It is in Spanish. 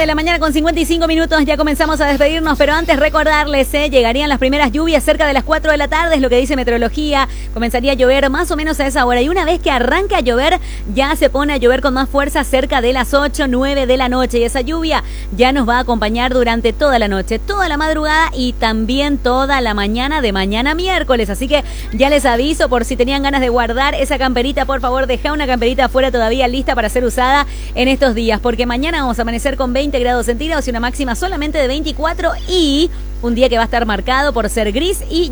de la mañana con 55 minutos, ya comenzamos a despedirnos, pero antes recordarles, llegarían las primeras lluvias cerca de las 4 de la tarde, es lo que dice meteorología, comenzaría a llover más o menos a esa hora, y una vez que arranca a llover, ya se pone a llover con más fuerza cerca de las 8, 9 de la noche, y esa lluvia ya nos va a acompañar durante toda la noche, toda la madrugada y también toda la mañana de mañana miércoles, así que ya les aviso, por si tenían ganas de guardar esa camperita, por favor, deja una camperita afuera todavía lista para ser usada en estos días, porque mañana vamos a amanecer con 20 grados centígrados y una máxima solamente de 24 y un día que va a estar marcado por ser gris y